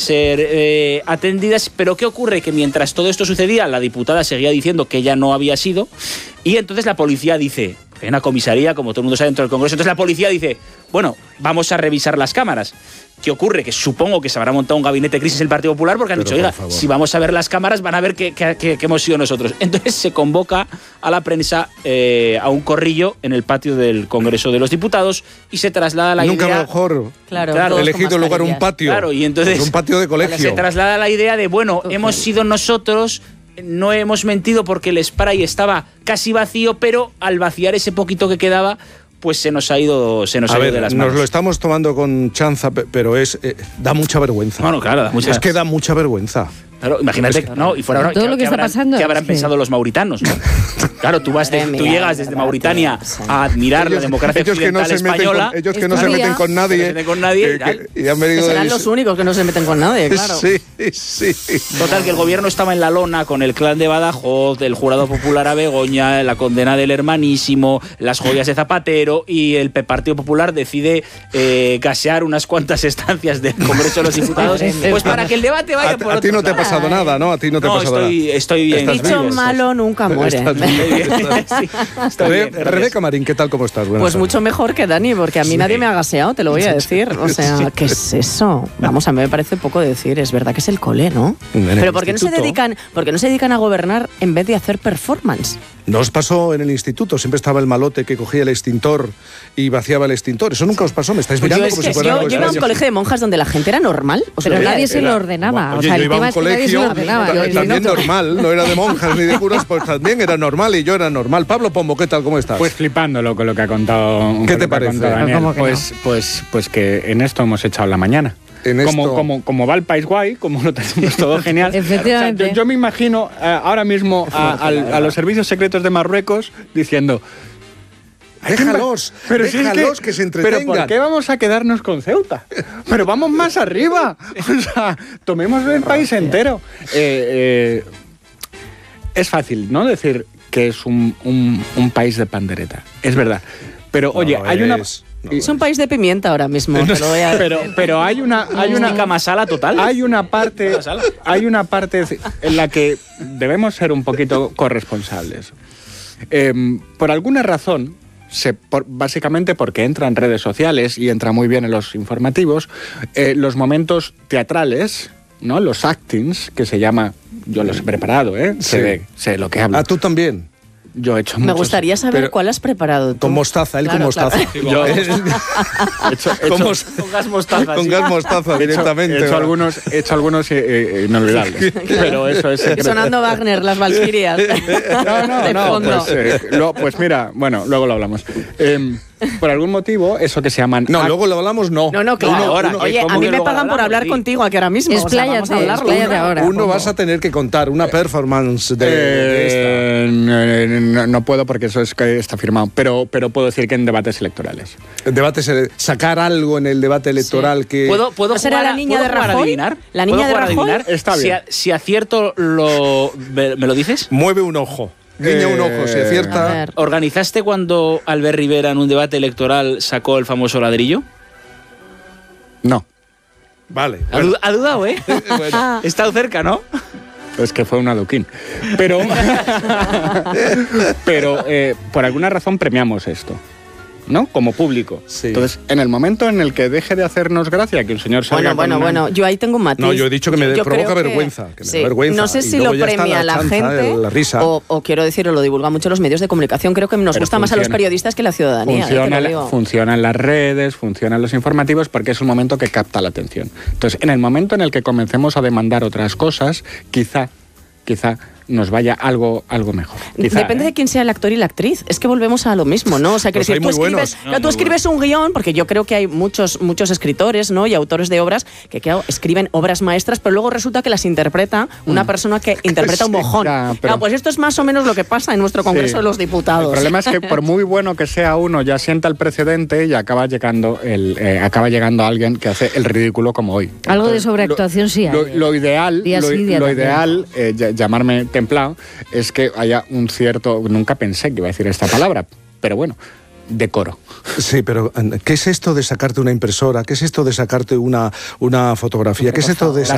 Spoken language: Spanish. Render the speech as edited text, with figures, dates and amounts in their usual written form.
ser atendidas. Pero ¿qué ocurre? Que mientras todo esto sucedía, la diputada seguía diciendo que ella no había sido, y entonces la policía dice, en una comisaría, como todo el mundo sabe, dentro del Congreso, entonces la policía dice, bueno, vamos a revisar las cámaras. ¿Qué ocurre? Que supongo que se habrá montado un gabinete de crisis el Partido Popular porque han dicho, oiga, si vamos a ver las cámaras van a ver que hemos sido nosotros. Entonces se convoca a la prensa a un corrillo en el patio del Congreso de los Diputados y se traslada la idea... Nunca mejor elegido en lugar un patio. Claro, y entonces pues un patio de colegio. Se traslada la idea de, bueno, hemos sido nosotros... No hemos mentido porque el spray estaba casi vacío, pero al vaciar ese poquito que quedaba, pues se nos ha ido de las manos. Nos lo estamos tomando con chanza, pero da mucha vergüenza. Bueno, claro, da mucha... Es que da mucha vergüenza. Claro, imagínate, ¿no? Y fuera todo lo que está pasando. ¿Qué habrán pensado los mauritanos? ¿No? Claro, tú llegas desde Mauritania a admirar la democracia occidental española. Ellos que no se meten con nadie. Y han venido serán los únicos que no se meten con nadie, claro. Sí. Total, que el gobierno estaba en la lona con el clan de Badajoz, el jurado popular a Begoña, la condena del hermanísimo, las joyas de Zapatero, y el Partido Popular decide gasear unas cuantas estancias del Congreso de los Diputados, pues para que el debate vaya por otro lado. A ti no te ha pasado nada, ¿no? A ti no te ha pasado nada. Estoy bien. Dicho malo nunca muere. Rebeca Marín, ¿qué tal? ¿Cómo estás? Pues mucho mejor que Dani, porque a mí nadie me ha gaseado, te lo voy a decir. O sea, ¿qué es eso? Vamos, a mí me parece poco decir. Es verdad que es el cole, ¿no? Pero ¿por qué no se dedican a gobernar en vez de hacer performance? ¿No os pasó en el instituto? Siempre estaba el malote que cogía el extintor y vaciaba el extintor. ¿Eso nunca os pasó? ¿Me estáis mirando como si fuera algo Yo iba a un colegio de monjas donde la gente era normal. Pero nadie se lo ordenaba. Oye, yo iba a un colegio también normal, no era de monjas ni de curas, pues también era normal y yo era normal. Pablo Pombo, ¿qué tal? ¿Cómo estás? Pues flipándolo con lo que ha contado. ¿Qué te parece? Daniel. Pues que en esto hemos echado la mañana. Como va el país guay, como lo tenemos todo genial. Efectivamente. O sea, yo me imagino ahora mismo a los servicios secretos de Marruecos diciendo... Déjalos que se entretengan. ¿Pero por qué vamos a quedarnos con Ceuta? Pero vamos más arriba. O sea, tomemos el país entero. Es fácil, ¿no? Decir que es un país de pandereta. Es verdad. Pero, oye, hay una... Es un país de pimienta ahora mismo. Pero hay una masala total. Hay una parte en la que debemos ser un poquito corresponsables. Por alguna razón, básicamente porque entra en redes sociales y entra muy bien en los informativos, los momentos teatrales, ¿no? Los actings, que se llama, yo los he preparado, sé lo que hablo. ¿Ah, tú también? Yo he hecho Me muchos, gustaría saber cuál has preparado tú. Con mostaza, él con mostaza. Yo he hecho con gas mostaza. Con gas mostaza directamente. He hecho algunos inolvidables. Pero eso es secreto. Sonando Wagner, las Valquirias. No. Pues mira, bueno, luego lo hablamos. Por algún motivo, eso que se llaman... No, luego lo hablamos, no. No, claro. Oye, a mí me pagan por hablar contigo aquí ahora mismo. Expláyate ahora. Uno vas a tener que contar una performance de esta. No puedo porque eso es que está firmado, pero puedo decir que en debates electorales. Sacar algo en el debate electoral que... ¿Puedo jugar a la niña de Rajoy? Adivinar? ¿La niña de Rajoy? Está bien. Si acierto, ¿me lo dices? Mueve un ojo. Guiña un ojo, si acierta. ¿Organizaste cuando Albert Rivera en un debate electoral sacó el famoso ladrillo? No. Vale. Bueno. Ha dudado, ¿eh? Bueno. He estado cerca, ¿no? Es que fue un adoquín. Pero por alguna razón premiamos esto, ¿no? Como público. Sí. Entonces, en el momento en el que deje de hacernos gracia que un señor salga Bueno, yo ahí tengo un matiz. No, yo he dicho que me provoca vergüenza. Que me da vergüenza. No sé si lo premia la gente la risa. o quiero decirlo, lo divulga mucho los medios de comunicación. Creo que nos gusta más a los periodistas que la ciudadanía. Funcionan las redes, funcionan los informativos porque es un momento que capta la atención. Entonces, en el momento en el que comencemos a demandar otras cosas, quizá nos vaya algo mejor. Depende de quién sea el actor y la actriz. Es que volvemos a lo mismo, ¿no? O sea, que pues tú escribes un guión, porque yo creo que hay muchos escritores, ¿no? Y autores de obras que claro, escriben obras maestras, pero luego resulta que las interpreta una persona que interpreta un mojón. Pues esto es más o menos lo que pasa en nuestro Congreso de los Diputados. El problema es que por muy bueno que sea uno, ya sienta el precedente y acaba llegando alguien que hace el ridículo como hoy. Algo de sobreactuación sí hay. Lo ideal, llamarme templado, es que haya un cierto, nunca pensé que iba a decir esta palabra, pero bueno, decoro. Sí, pero ¿qué es esto de sacarte una impresora? ¿Qué es esto de sacarte una fotografía? ¿Qué es esto de